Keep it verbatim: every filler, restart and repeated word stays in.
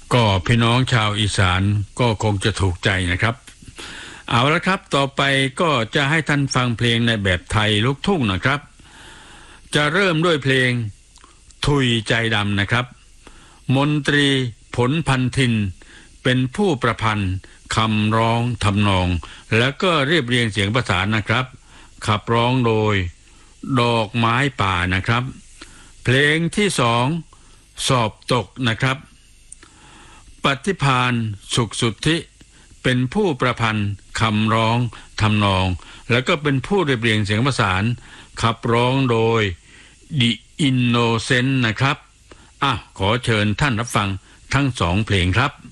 ก็พี่น้องชาวอีสานก็คงจะถูกใจนะครับเอาละครับต่อไปก็จะให้ท่านฟังเพลงในแบบไทยลูกทุ่งนะครับจะเริ่มด้วยเพลงทุยใจดำนะครับมนตรีผลพันธินเป็นผู้ประพันธ์คำร้องทำนองแล้วก็เรียบเรียงเสียงประสานนะครับขับร้องโดยดอกไม้ป่านะครับเพลงที่สองสอบตกนะครับปฏิภาณสุขสุทธิเป็นผู้ประพันธ์คำร้องทำนองแล้วก็เป็นผู้เรียบเรียงเสียงประสานขับร้องโดย The Innocent นะครับอ่ะขอเชิญท่านรับฟังทั้งสองเพลงครับ